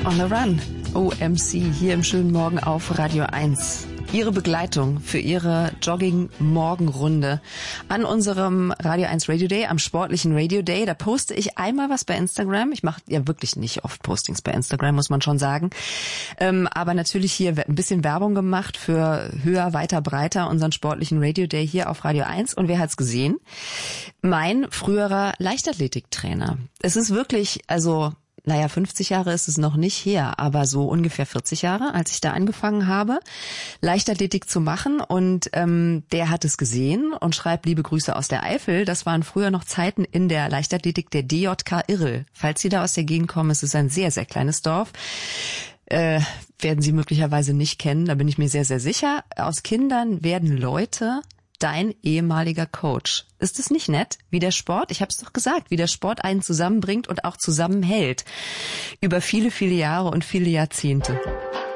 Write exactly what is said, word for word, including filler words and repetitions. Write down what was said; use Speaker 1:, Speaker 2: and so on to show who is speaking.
Speaker 1: On the Run, O M C, hier im schönen Morgen auf Radio eins. Ihre Begleitung für Ihre Jogging-Morgenrunde an unserem Radio eins Radio Day, am sportlichen Radio Day. Da poste ich einmal was bei Instagram. Ich mache ja wirklich nicht oft Postings bei Instagram, muss man schon sagen. Ähm, aber natürlich hier ein bisschen Werbung gemacht für höher, weiter, breiter, unseren sportlichen Radio Day hier auf Radio eins. Und wer hat's gesehen? Mein früherer Leichtathletiktrainer. Es ist wirklich, also... Naja, fünfzig Jahre ist es noch nicht her, aber so ungefähr vierzig Jahre, als ich da angefangen habe, Leichtathletik zu machen. Und ähm, der hat es gesehen und schreibt liebe Grüße aus der Eifel. Das waren früher noch Zeiten in der Leichtathletik der D J K Irrel. Falls Sie da aus der Gegend kommen, es ist ein sehr, sehr kleines Dorf. Äh, werden Sie möglicherweise nicht kennen, da bin ich mir sehr, sehr sicher. Aus Kindern werden Leute... Dein ehemaliger Coach. Ist es nicht nett, wie der Sport, ich habe es doch gesagt, wie der Sport einen zusammenbringt und auch zusammenhält. Über viele, viele Jahre und viele Jahrzehnte.